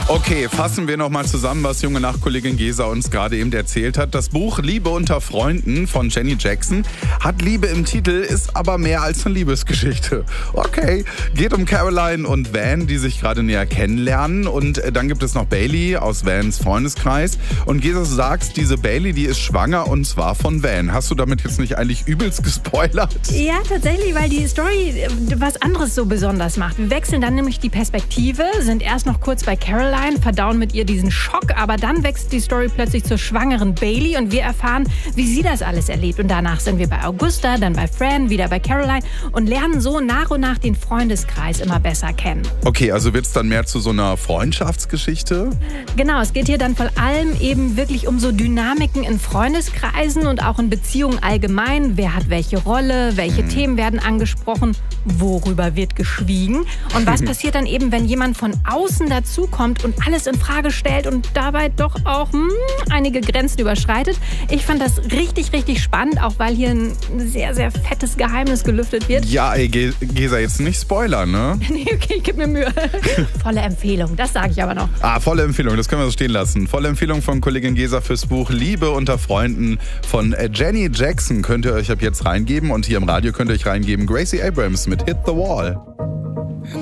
Okay, fassen wir nochmal zusammen, was junge Nachkollegin Gesa uns gerade eben erzählt hat. Das Buch Liebe unter Freunden von Jenny Jackson hat Liebe im Titel, ist aber mehr als eine Liebesgeschichte. Okay, geht um Caroline und Van, die sich gerade näher kennenlernen. Und dann gibt es noch Bailey aus Vans Freundeskreis. Und Gesa, du sagst, diese Bailey, die ist schwanger und zwar von Van. Hast du damit jetzt nicht eigentlich übelst gespoilert? Ja, tatsächlich, weil die Story was anderes so besonders macht. Wir wechseln dann nämlich die Perspektive, sind erst noch kurz bei Caroline, verdauen mit ihr diesen Schock, aber dann wächst die Story plötzlich zur schwangeren Bailey und wir erfahren, wie sie das alles erlebt. Und danach sind wir bei Augusta, dann bei Fran, wieder bei Caroline und lernen so nach und nach den Freundeskreis immer besser kennen. Okay, also wird es dann mehr zu so einer Freundschaftsgeschichte? Genau, es geht hier dann vor allem eben wirklich um so Dynamiken in Freundeskreisen und auch in Beziehungen allgemein. Wer hat welche Rolle, welche Themen werden angesprochen, worüber wird geschwiegen und was passiert dann eben, wenn jemand von außen dazukommt und alles in Frage stellt und dabei doch auch einige Grenzen überschreitet. Ich fand das richtig, richtig spannend, auch weil hier ein sehr, sehr fettes Geheimnis gelüftet wird. Ja, ey, Gesa, jetzt nicht spoilern, ne? Nee, okay, ich gebe mir Mühe. Volle Empfehlung, das sage ich aber noch. Volle Empfehlung, das können wir so stehen lassen. Volle Empfehlung von Kollegin Gesa fürs Buch Liebe unter Freunden von Jenny Jackson könnt ihr euch ab jetzt reingeben und hier im Radio könnt ihr euch reingeben Gracie Abrams mit Hit the Wall.